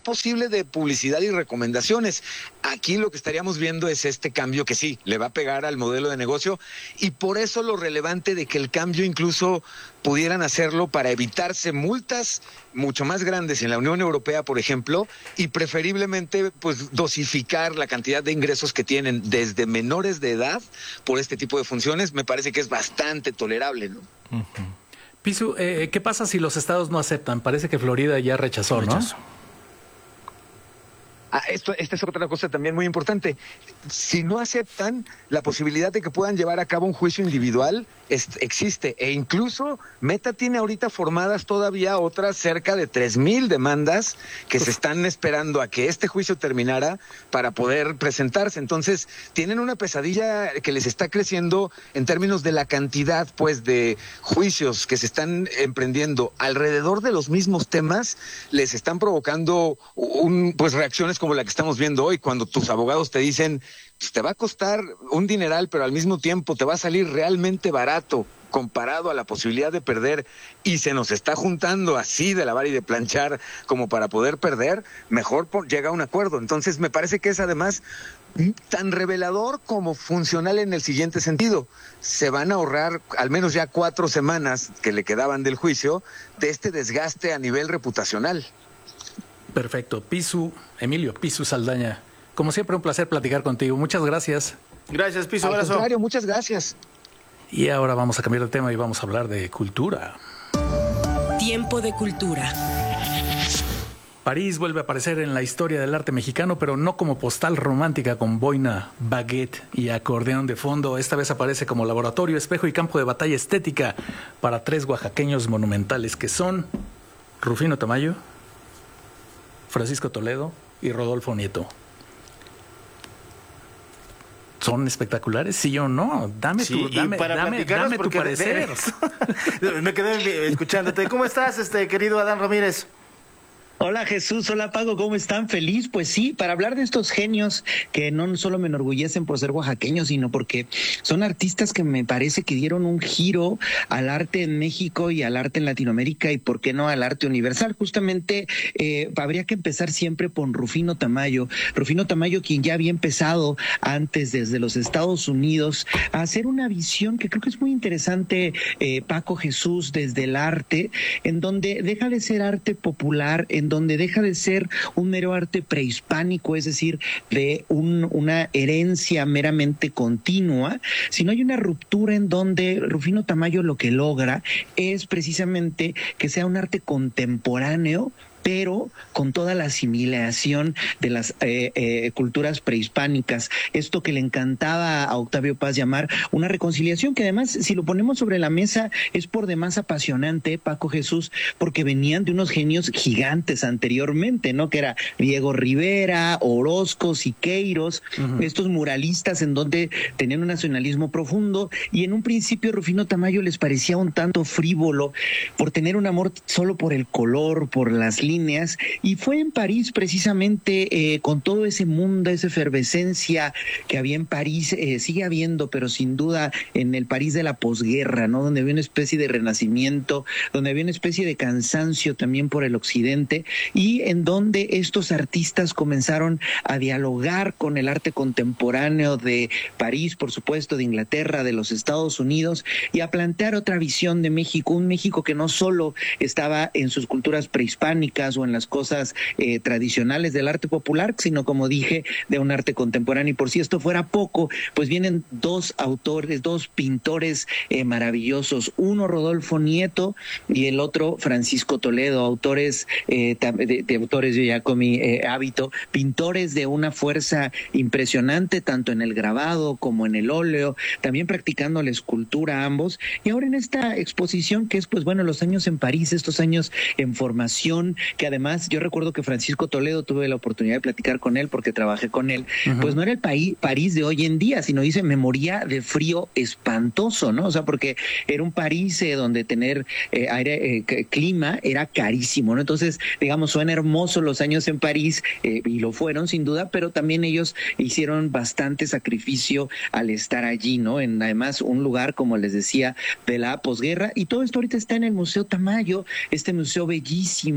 posible de publicidad y recomendaciones. Aquí lo que estaríamos viendo es este cambio que sí, le va a pegar al modelo de negocio, y por eso lo relevante de que el cambio incluso pudieran hacerlo para evitarse multas mucho más grandes en la Unión Europea, por ejemplo, y preferiblemente pues dosificar la cantidad de ingresos que tienen desde menores de edad por este tipo de funciones. Me parece que es bastante tolerable, ¿no? Uh-huh. Pisu, ¿qué pasa si los estados no aceptan? Parece que Florida ya rechazó, ¿no? Esta es otra cosa también muy importante. Si no aceptan, la posibilidad de que puedan llevar a cabo un juicio individual existe, e incluso Meta tiene ahorita formadas todavía otras cerca de 3,000 demandas que se están esperando a que este juicio terminara para poder presentarse. Entonces tienen una pesadilla que les está creciendo en términos de la cantidad pues de juicios que se están emprendiendo alrededor de los mismos temas. Les están provocando pues reacciones como la que estamos viendo hoy, cuando tus abogados te dicen pues te va a costar un dineral, pero al mismo tiempo te va a salir realmente barato comparado a la posibilidad de perder, y se nos está juntando así de lavar y de planchar como para poder perder, mejor llega a un acuerdo. Entonces me parece que es además tan revelador como funcional en el siguiente sentido. Se van a ahorrar al menos ya 4 semanas que le quedaban del juicio de este desgaste a nivel reputacional. Perfecto. Emilio Pisu Saldaña, como siempre un placer platicar contigo. Muchas gracias. Gracias, Pisu. Al contrario, muchas gracias. Y ahora vamos a cambiar de tema y vamos a hablar de cultura. Tiempo de cultura. París vuelve a aparecer en la historia del arte mexicano, pero no como postal romántica con boina, baguette y acordeón de fondo. Esta vez aparece como laboratorio, espejo y campo de batalla estética para 3 oaxaqueños monumentales que son Rufino Tamayo, Francisco Toledo y Rodolfo Nieto. ¿Son espectaculares? ¿Sí o no? Dame tu parecer. Me quedé escuchándote. ¿Cómo estás, querido Adán Ramírez? Hola Jesús, hola Paco, ¿cómo están? Feliz, pues sí, para hablar de estos genios que no solo me enorgullecen por ser oaxaqueños, sino porque son artistas que me parece que dieron un giro al arte en México y al arte en Latinoamérica, y por qué no al arte universal. Justamente habría que empezar siempre por Rufino Tamayo, quien ya había empezado antes desde los Estados Unidos a hacer una visión que creo que es muy interesante, Paco, Jesús, desde el arte, en donde deja de ser arte popular, en donde deja de ser un mero arte prehispánico, es decir, de una herencia meramente continua, sino hay una ruptura en donde Rufino Tamayo lo que logra es precisamente que sea un arte contemporáneo, pero con toda la asimilación de las culturas prehispánicas. Esto que le encantaba a Octavio Paz llamar una reconciliación, que además, si lo ponemos sobre la mesa, es por demás apasionante, Paco, Jesús, porque venían de unos genios gigantes anteriormente, ¿no? Que era Diego Rivera, Orozco, Siqueiros, estos muralistas en donde tenían un nacionalismo profundo, y en un principio Rufino Tamayo les parecía un tanto frívolo por tener un amor solo por el color, por las líneas, y fue en París precisamente con todo ese mundo, esa efervescencia que había en París, sigue habiendo, pero sin duda en el París de la posguerra, ¿no? Donde había una especie de renacimiento, donde había una especie de cansancio también por el occidente, y en donde estos artistas comenzaron a dialogar con el arte contemporáneo de París, por supuesto, de Inglaterra, de los Estados Unidos, y a plantear otra visión de México, un México que no solo estaba en sus culturas prehispánicas o en las cosas tradicionales del arte popular, sino, como dije, de un arte contemporáneo. Y por si esto fuera poco, pues vienen 2 pintores maravillosos, uno Rodolfo Nieto y el otro Francisco Toledo, autores de autores de Giacomi Hábito, pintores de una fuerza impresionante, tanto en el grabado como en el óleo, también practicando la escultura ambos. Y ahora en esta exposición que es, pues bueno, los años en París, estos años en formación, que además yo recuerdo que Francisco Toledo, tuve la oportunidad de platicar con él porque trabajé con él, pues no era el París de hoy en día, sino dice, me moría de frío espantoso, ¿no? O sea, porque era un París donde tener clima era carísimo, ¿no? Entonces, digamos, suena hermoso los años en París, y lo fueron sin duda, pero también ellos hicieron bastante sacrificio al estar allí, ¿no? En además un lugar, como les decía, de la posguerra, y todo esto ahorita está en el Museo Tamayo, este museo bellísimo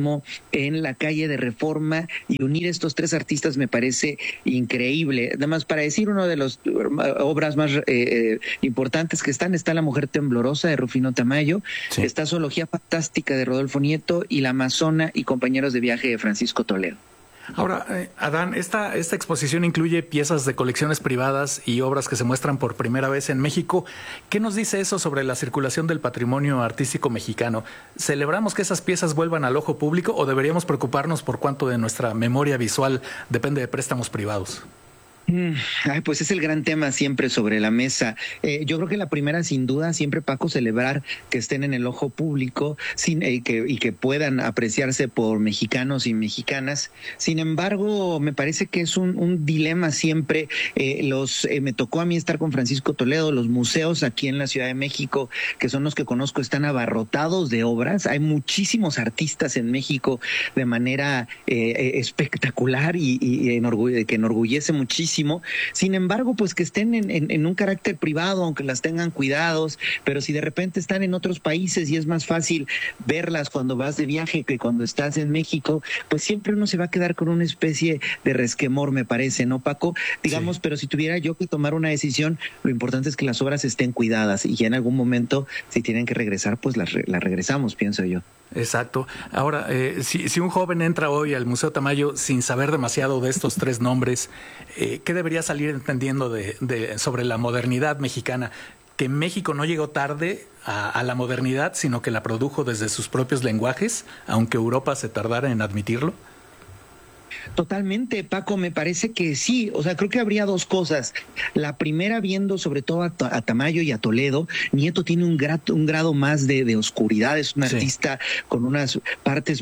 en la calle de Reforma, y unir estos tres artistas me parece increíble. Además, para decir una de las obras más importantes que está La Mujer Temblorosa de Rufino Tamayo, sí. Está Zoología Fantástica de Rodolfo Nieto y La Amazona y Compañeros de Viaje de Francisco Toledo. Ahora, Adán, esta exposición incluye piezas de colecciones privadas y obras que se muestran por primera vez en México. ¿Qué nos dice eso sobre la circulación del patrimonio artístico mexicano? ¿Celebramos que esas piezas vuelvan al ojo público o deberíamos preocuparnos por cuánto de nuestra memoria visual depende de préstamos privados? Pues es el gran tema siempre sobre la mesa. Yo creo que la primera, sin duda, siempre, Paco, celebrar que estén en el ojo público y que puedan apreciarse por mexicanos y mexicanas. Sin embargo, me parece que es un dilema siempre. Me tocó a mí estar con Francisco Toledo. Los museos aquí en la Ciudad de México, que son los que conozco, están abarrotados de obras. Hay muchísimos artistas en México de manera espectacular y que enorgullece muchísimo. Sin embargo, pues que estén en un carácter privado, aunque las tengan cuidados, pero si de repente están en otros países y es más fácil verlas cuando vas de viaje que cuando estás en México, pues siempre uno se va a quedar con una especie de resquemor, me parece, ¿no, Paco? Digamos, sí. Pero si tuviera yo que tomar una decisión, lo importante es que las obras estén cuidadas y ya en algún momento, si tienen que regresar, pues las regresamos, pienso yo. Exacto. Ahora, si un joven entra hoy al Museo Tamayo sin saber demasiado de estos tres nombres, ¿qué debería salir entendiendo sobre la modernidad mexicana? Que México no llegó tarde a la modernidad, sino que la produjo desde sus propios lenguajes, aunque Europa se tardara en admitirlo. Totalmente, Paco, me parece que sí. O sea, creo que habría dos cosas. La primera, viendo sobre todo a Tamayo y a Toledo, Nieto tiene un grado más de oscuridad, es un artista con unas partes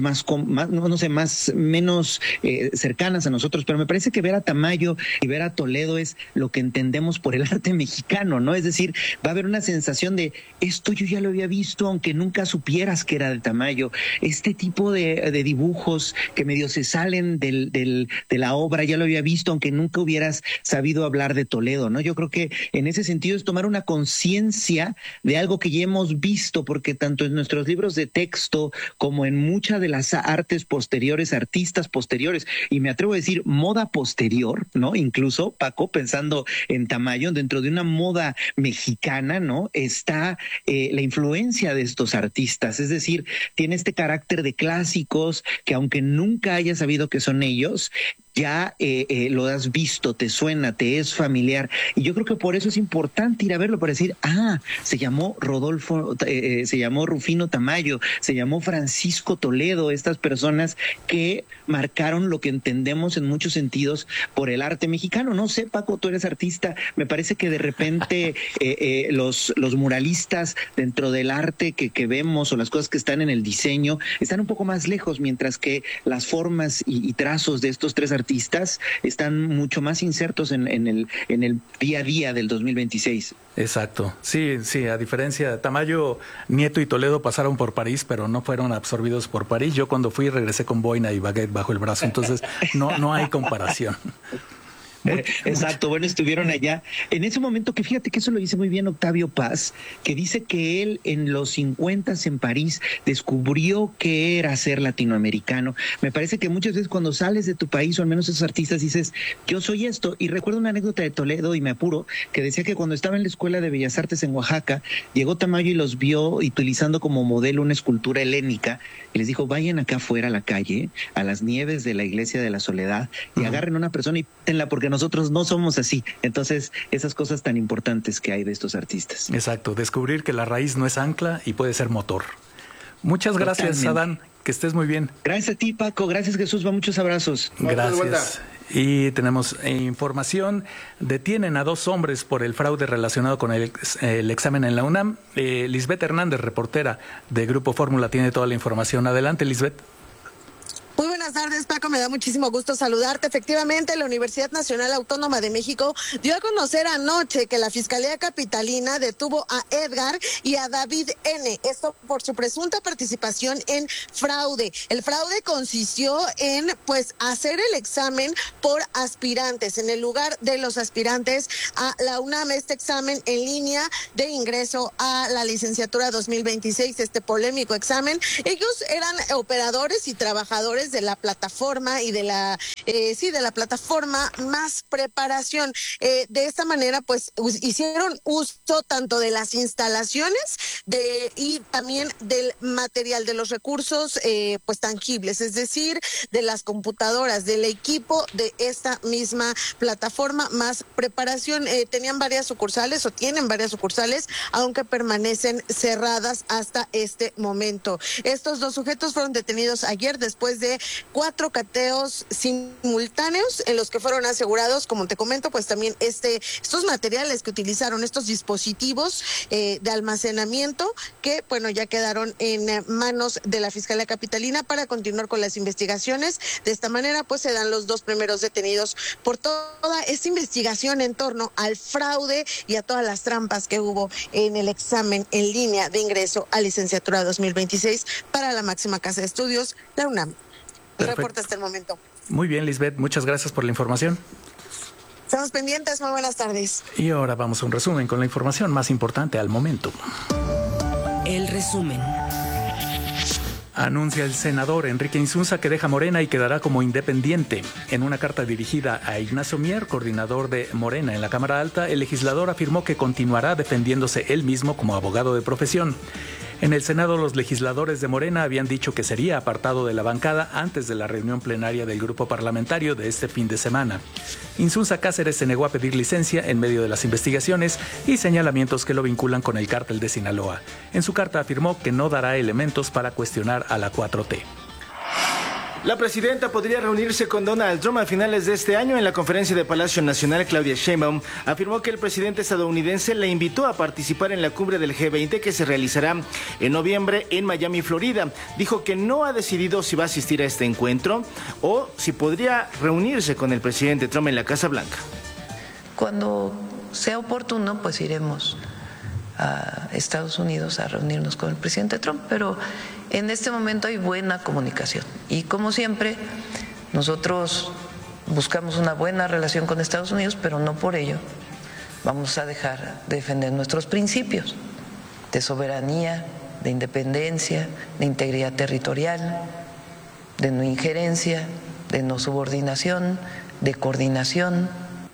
menos cercanas a nosotros, pero me parece que ver a Tamayo y ver a Toledo es lo que entendemos por el arte mexicano, ¿no? Es decir, va a haber una sensación de esto yo ya lo había visto, aunque nunca supieras que era de Tamayo. Este tipo de dibujos que medio se salen de la obra, ya lo había visto, aunque nunca hubieras sabido hablar de Toledo, ¿no? Yo creo que en ese sentido es tomar una conciencia de algo que ya hemos visto, porque tanto en nuestros libros de texto como en muchas de las artes posteriores, artistas posteriores, y me atrevo a decir moda posterior, ¿no? Incluso, Paco, pensando en Tamayo, dentro de una moda mexicana, ¿no? Está la influencia de estos artistas, es decir, tiene este carácter de clásicos que aunque nunca hayas sabido que son ellos, ya lo has visto, te suena, te es familiar. Y yo creo que por eso es importante ir a verlo, para decir, se llamó se llamó Rufino Tamayo, se llamó Francisco Toledo, estas personas que marcaron lo que entendemos en muchos sentidos por el arte mexicano. No sé, Paco, tú eres artista, me parece que de repente los muralistas dentro del arte que vemos, o las cosas que están en el diseño, están un poco más lejos, mientras que las formas y trazos de estos tres artistas están mucho más insertos en el día a día del 2026. Exacto. Sí, a diferencia, Tamayo, Nieto y Toledo pasaron por París, pero no fueron absorbidos por París. Yo cuando fui regresé con boina y baguette bajo el brazo, entonces no hay comparación. Exacto, bueno, estuvieron allá. En ese momento, que fíjate que eso lo dice muy bien Octavio Paz, que dice que él en los 50 en París descubrió qué era ser latinoamericano. Me parece que muchas veces cuando sales de tu país, o al menos esos artistas, dices, yo soy esto. Y recuerdo una anécdota de Toledo, y me apuro, que decía que cuando estaba en la Escuela de Bellas Artes en Oaxaca, llegó Tamayo y los vio utilizando como modelo una escultura helénica, y les dijo, vayan acá afuera a la calle, a las nieves de la Iglesia de la Soledad, y agarren a una persona y píntenla, porque nosotros no somos así. Entonces, esas cosas tan importantes que hay de estos artistas. Exacto, descubrir que la raíz no es ancla y puede ser motor. Muchas gracias, Adán, que estés muy bien. Gracias a ti, Paco, gracias, Jesús, muchos abrazos. Gracias. Y tenemos información, detienen a 2 hombres por el fraude relacionado con el examen en la UNAM. Lisbeth Hernández, reportera de Grupo Fórmula, tiene toda la información. Adelante, Lisbeth. Muy buenas buenas tardes, Paco. Me da muchísimo gusto saludarte. Efectivamente, la Universidad Nacional Autónoma de México dio a conocer anoche que la Fiscalía Capitalina detuvo a Edgar y a David N. Esto por su presunta participación en fraude. El fraude consistió en, hacer el examen por aspirantes. En el lugar de los aspirantes a la UNAM, este examen en línea de ingreso a la licenciatura 2026, este polémico examen, ellos eran operadores y trabajadores de la plataforma y de la plataforma Más Preparación. De esta manera, hicieron uso tanto de las instalaciones y también del material, de los recursos tangibles, es decir, de las computadoras, del equipo de esta misma plataforma Más Preparación. Tenían varias sucursales o tienen varias sucursales, aunque permanecen cerradas hasta este momento. Estos dos sujetos fueron detenidos ayer después de 4 cateos simultáneos en los que fueron asegurados, como te comento, también estos materiales que utilizaron, estos dispositivos de almacenamiento que, ya quedaron en manos de la Fiscalía Capitalina para continuar con las investigaciones. De esta manera, se dan los 2 primeros detenidos por toda esta investigación en torno al fraude y a todas las trampas que hubo en el examen en línea de ingreso a licenciatura 2026 para la máxima casa de estudios, la UNAM. El reporte hasta el momento. Muy bien, Lisbeth, muchas gracias por la información. Estamos pendientes, muy buenas tardes. Y ahora vamos a un resumen con la información más importante al momento. El resumen. Anuncia el senador Enrique Insunza que deja Morena y quedará como independiente. En una carta dirigida a Ignacio Mier, coordinador de Morena en la Cámara Alta, el legislador afirmó que continuará defendiéndose él mismo como abogado de profesión. En el Senado, los legisladores de Morena habían dicho que sería apartado de la bancada antes de la reunión plenaria del grupo parlamentario de este fin de semana. Insunza Cáceres se negó a pedir licencia en medio de las investigaciones y señalamientos que lo vinculan con el cártel de Sinaloa. En su carta afirmó que no dará elementos para cuestionar a la 4T. La presidenta podría reunirse con Donald Trump a finales de este año. En la conferencia de Palacio Nacional, Claudia Sheinbaum afirmó que el presidente estadounidense le invitó a participar en la cumbre del G20 que se realizará en noviembre en Miami, Florida. Dijo que no ha decidido si va a asistir a este encuentro o si podría reunirse con el presidente Trump en la Casa Blanca. Cuando sea oportuno, iremos a Estados Unidos a reunirnos con el presidente Trump, pero en este momento hay buena comunicación y, como siempre, nosotros buscamos una buena relación con Estados Unidos, pero no por ello vamos a dejar de defender nuestros principios de soberanía, de independencia, de integridad territorial, de no injerencia, de no subordinación, de coordinación.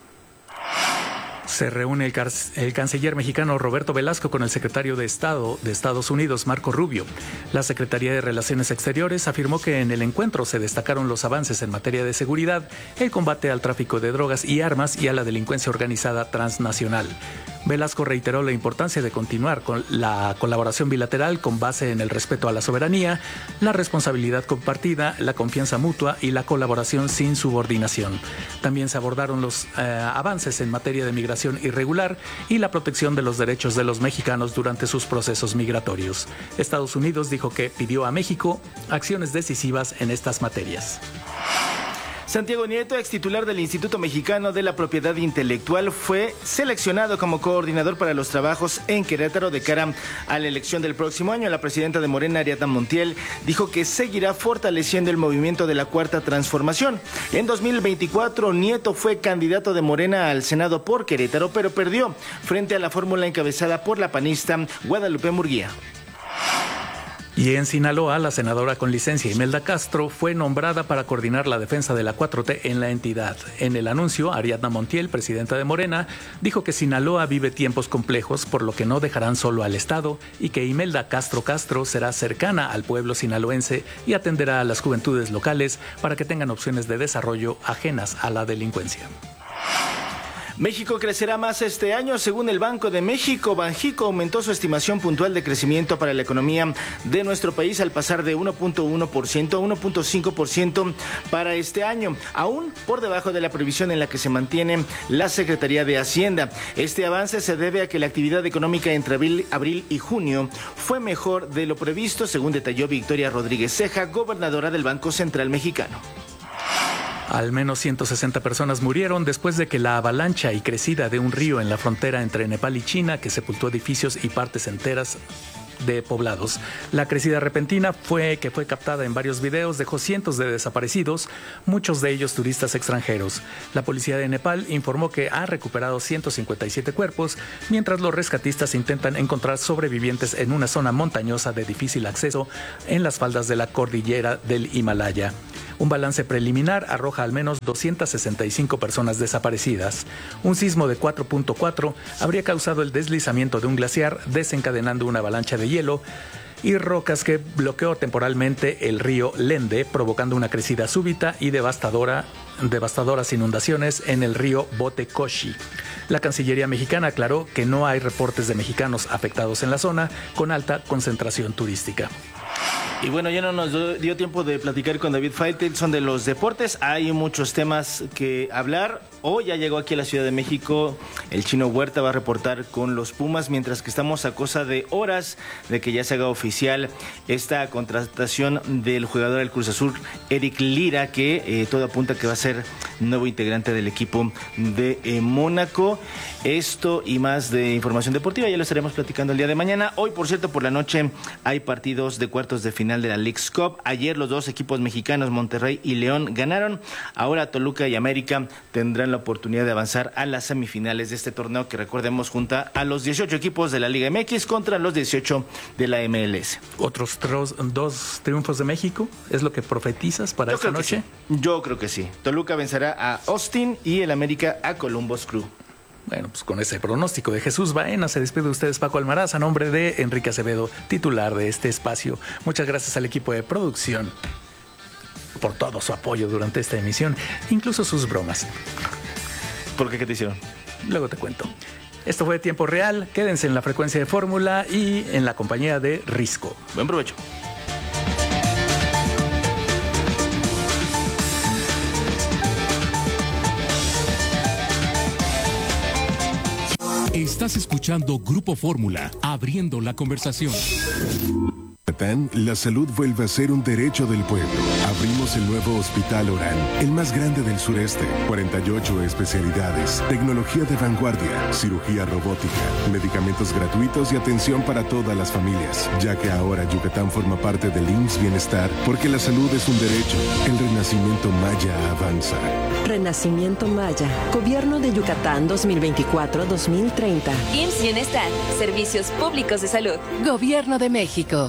Se reúne el canciller mexicano Roberto Velasco con el secretario de Estado de Estados Unidos, Marco Rubio. La Secretaría de Relaciones Exteriores afirmó que en el encuentro se destacaron los avances en materia de seguridad, el combate al tráfico de drogas y armas y a la delincuencia organizada transnacional. Velasco reiteró la importancia de continuar con la colaboración bilateral con base en el respeto a la soberanía, la responsabilidad compartida, la confianza mutua y la colaboración sin subordinación. También se abordaron los avances en materia de migración irregular y la protección de los derechos de los mexicanos durante sus procesos migratorios. Estados Unidos dijo que pidió a México acciones decisivas en estas materias. Santiago Nieto, ex titular del Instituto Mexicano de la Propiedad Intelectual, fue seleccionado como coordinador para los trabajos en Querétaro de cara a la elección del próximo año. La presidenta de Morena, Ariadna Montiel, dijo que seguirá fortaleciendo el movimiento de la Cuarta Transformación. En 2024, Nieto fue candidato de Morena al Senado por Querétaro, pero perdió frente a la fórmula encabezada por la panista Guadalupe Murguía. Y en Sinaloa, la senadora con licencia Imelda Castro fue nombrada para coordinar la defensa de la 4T en la entidad. En el anuncio, Ariadna Montiel, presidenta de Morena, dijo que Sinaloa vive tiempos complejos, por lo que no dejarán solo al Estado y que Imelda Castro será cercana al pueblo sinaloense y atenderá a las juventudes locales para que tengan opciones de desarrollo ajenas a la delincuencia. México crecerá más este año. Según el Banco de México, Banjico aumentó su estimación puntual de crecimiento para la economía de nuestro país al pasar de 1.1% a 1.5% para este año, aún por debajo de la previsión en la que se mantiene la Secretaría de Hacienda. Este avance se debe a que la actividad económica entre abril y junio fue mejor de lo previsto, según detalló Victoria Rodríguez Ceja, gobernadora del Banco Central Mexicano. Al menos 160 personas murieron después de que la avalancha y crecida de un río en la frontera entre Nepal y China, que sepultó edificios y partes enteras de poblados. La crecida repentina fue captada en varios videos, dejó cientos de desaparecidos, muchos de ellos turistas extranjeros. La policía de Nepal informó que ha recuperado 157 cuerpos, mientras los rescatistas intentan encontrar sobrevivientes en una zona montañosa de difícil acceso en las faldas de la cordillera del Himalaya. Un balance preliminar arroja al menos 265 personas desaparecidas. Un sismo de 4.4 habría causado el deslizamiento de un glaciar, desencadenando una avalancha de hielo y rocas que bloqueó temporalmente el río Lende, provocando una crecida súbita y devastadoras inundaciones en el río Botecoshi. La Cancillería mexicana aclaró que no hay reportes de mexicanos afectados en la zona con alta concentración turística. Y bueno, ya no nos dio tiempo de platicar con David Faitelson de los deportes. Hay muchos temas que hablar. Hoy ya llegó aquí a la Ciudad de México el Chino Huerta, va a reportar con los Pumas, mientras que estamos a cosa de horas de que ya se haga oficial esta contratación del jugador del Cruz Azul, Eric Lira, que todo apunta que va a ser nuevo integrante del equipo de Mónaco. Esto y más de información deportiva ya lo estaremos platicando el día de mañana. Hoy, por cierto, por la noche hay partidos de cuartos de final de la Leagues Cup. Ayer los dos equipos mexicanos, Monterrey y León, ganaron. Ahora Toluca y América tendrán la oportunidad de avanzar a las semifinales de este torneo que, recordemos, junta a los 18 equipos de la Liga MX contra los 18 de la MLS. ¿Otros dos triunfos de México? ¿Es lo que profetizas para esta noche? Sí. Yo creo que sí. Toluca vencerá a Austin y el América a Columbus Crew. Bueno, pues con ese pronóstico de Jesús Baena se despide de ustedes Paco Almaraz a nombre de Enrique Acevedo, titular de este espacio. Muchas gracias al equipo de producción por todo su apoyo durante esta emisión, incluso sus bromas. ¿Por qué? ¿Qué te hicieron? Luego te cuento. Esto fue Tiempo Real. Quédense en la frecuencia de Fórmula y en la compañía de Risco. Buen provecho. Estás escuchando Grupo Fórmula, abriendo la conversación. La salud vuelve a ser un derecho del pueblo. Abrimos el nuevo Hospital Orán, el más grande del sureste. 48 especialidades, tecnología de vanguardia, cirugía robótica, medicamentos gratuitos y atención para todas las familias. Ya que ahora Yucatán forma parte del IMSS Bienestar, porque la salud es un derecho. El renacimiento maya avanza. Renacimiento Maya, Gobierno de Yucatán 2024-2030. IMSS Bienestar, Servicios Públicos de Salud. Gobierno de México.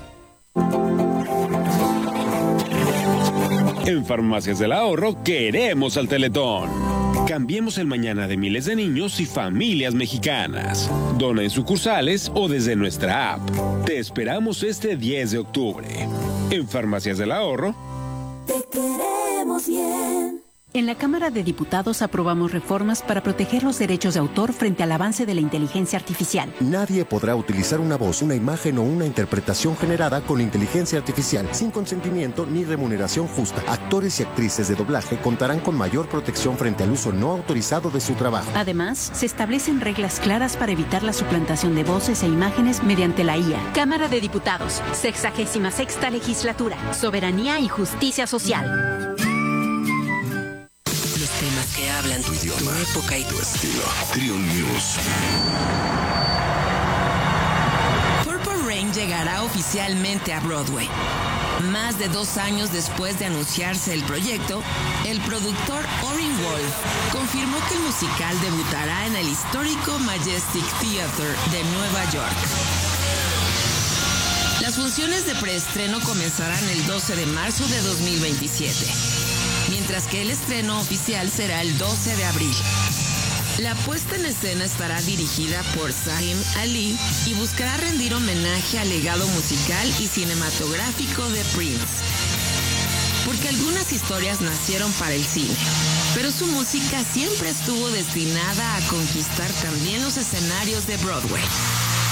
En Farmacias del Ahorro queremos al Teletón. Cambiemos el mañana de miles de niños y familias mexicanas. Dona en sucursales o desde nuestra app. Te esperamos este 10 de octubre. En Farmacias del Ahorro. Te queremos bien. En la Cámara de Diputados aprobamos reformas para proteger los derechos de autor frente al avance de la inteligencia artificial. Nadie podrá utilizar una voz, una imagen o una interpretación generada con inteligencia artificial sin consentimiento ni remuneración justa. Actores y actrices de doblaje contarán con mayor protección frente al uso no autorizado de su trabajo. Además, se establecen reglas claras para evitar la suplantación de voces e imágenes mediante la IA. Cámara de Diputados, 66ª Legislatura, Soberanía y Justicia Social. Temas que hablan tu idioma, tu época y tu estilo. Trio News. Purple Rain llegará oficialmente a Broadway. Más de 2 años después de anunciarse el proyecto, el productor Orin Wolf confirmó que el musical debutará en el histórico Majestic Theater de Nueva York. Las funciones de preestreno comenzarán el 12 de marzo de 2027. Mientras que el estreno oficial será el 12 de abril. La puesta en escena estará dirigida por Zayn Ali y buscará rendir homenaje al legado musical y cinematográfico de Prince. Porque algunas historias nacieron para el cine, pero su música siempre estuvo destinada a conquistar también los escenarios de Broadway.